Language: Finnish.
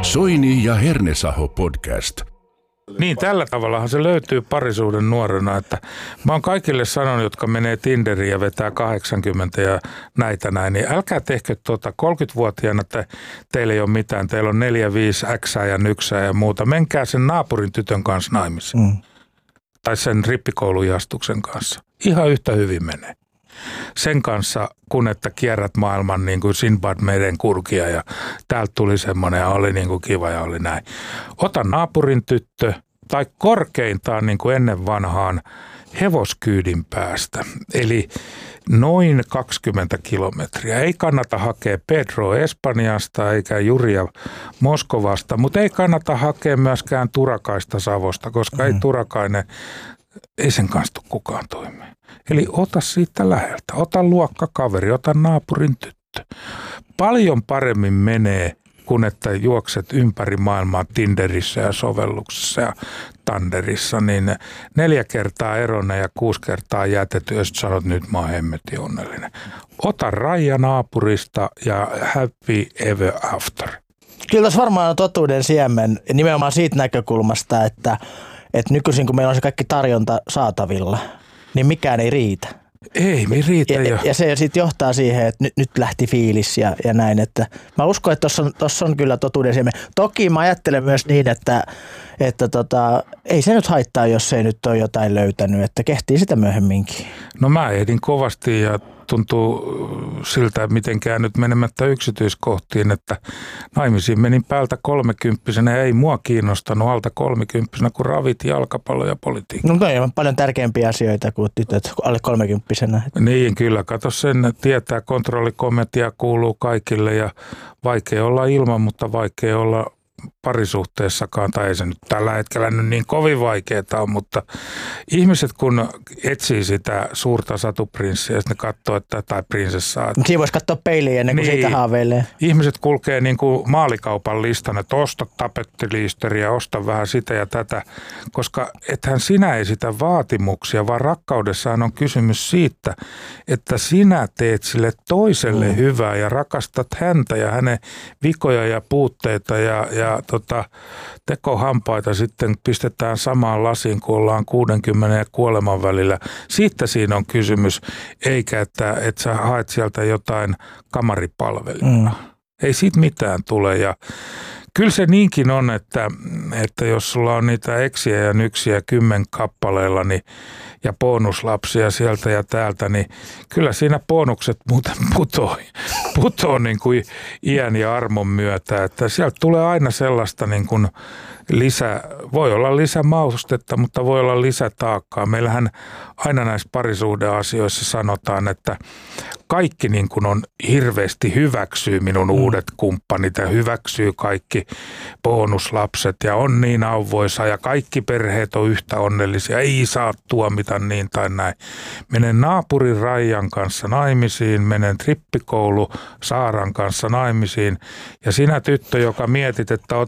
Soini ja Hernesaho podcast. Niin, tällä tavallahan se löytyy parisuuden nuorena, että mä oon kaikille sanonut, jotka menee Tinderiin ja vetää 80 ja näitä näin, niin älkää tehkö 30-vuotiaana, että teillä ei ole mitään, teillä on 4-5 äksää ja nyksää ja muuta. Menkää sen naapurin tytön kanssa naimisiin. Tai sen rippikoulujastuksen kanssa. Ihan yhtä hyvin menee. Sen kanssa, kun että kierrät maailman niin kuin Sinbad meren kurkia ja täältä tuli semmoinen ja oli niin kuin kiva ja oli näin. Ota naapurin tyttö tai korkeintaan niin kuin ennen vanhaan hevoskyydin päästä. Eli noin 20 kilometriä. Ei kannata hakea Pedro Espanjasta eikä Juria Moskovasta, mutta ei kannata hakea myöskään Turakaista Savosta, koska ei Turakainen, ei sen kanssa tule kukaan toimeen. Eli ota siitä läheltä, ota luokkakaveri, ota naapurin tyttö. Paljon paremmin menee, kun että juokset ympäri maailmaa Tinderissä ja sovelluksessa ja Tanderissa, niin 4 kertaa erone ja 6 kertaa jätetty, jos sanot nyt mä oon hemmetin onnellinen. Ota raja naapurista ja happy ever after. Kyllä tässä varmaan on totuuden siemen nimenomaan siitä näkökulmasta, että nykyisin kun meillä on se kaikki tarjonta saatavilla, niin mikään ei riitä. Ei riitä. Ja se sitten johtaa siihen, että nyt lähti fiilis ja näin. Että mä uskon, että tuossa on kyllä totuuden siemen. Toki mä ajattelen myös niin, että ei se nyt haittaa, jos ei nyt ole jotain löytänyt, että kehtii sitä myöhemminkin. No mä ehdin kovasti ja tuntuu siltä, mitenkään nyt menemättä yksityiskohtiin, että naimisiin menin päältä 30-vuotiaana ja ei mua kiinnostanut alta 30-vuotiaana, kun ravit, jalkapallo ja politiikka. No toi on paljon tärkeämpiä asioita kuin tytöt alle 30-vuotiaana. Niin, kyllä. Kato sen, tietää, kontrollikomitea kuuluu kaikille ja vaikea olla ilman, mutta vaikea olla parisuhteessakaan, tai ei se nyt tällä hetkellä nyt niin kovin vaikeaa on, mutta ihmiset kun etsii sitä suurta satuprinssiä ja sitten ne katsoo, että tai prinsessaa. Siinä voisi katsoa peiliin ennen kuin siitä haaveilee. Ihmiset kulkee niin kuin maalikaupan listan, että osta tapettiliisteriä, osta vähän sitä ja tätä, koska ethän sinä esitä vaatimuksia, vaan rakkaudessaan on kysymys siitä, että sinä teet sille toiselle hyvää ja rakastat häntä ja hänen vikoja ja puutteita ja tekohampaita sitten pistetään samaan lasiin, kun ollaan 60 ja kuoleman välillä. Siitä siinä on kysymys, eikä että sä haet sieltä jotain kamaripalvelijaa. Ei siitä mitään tule ja kyllä se niinkin on, että jos sulla on niitä eksiä ja nyksiä 10 kappaleilla ja bonuslapsia sieltä ja täältä, niin kyllä siinä bonukset muuten putoo niin kuin iän ja armon myötä. Että sieltä tulee aina sellaista niin kuin voi olla lisämaustetta, mutta voi olla lisätaakkaa. Meillähän aina näissä parisuhdeasioissa sanotaan, että kaikki niin kuin on hirveästi hyväksyy minun uudet kumppanit ja hyväksyy kaikki bonuslapset ja on niin auvoisa ja kaikki perheet on yhtä onnellisia, ei saa tuomita niin tai näin. Menen naapurin Raijan kanssa naimisiin, menen trippikoulu Saaran kanssa naimisiin ja sinä tyttö, joka mietit, että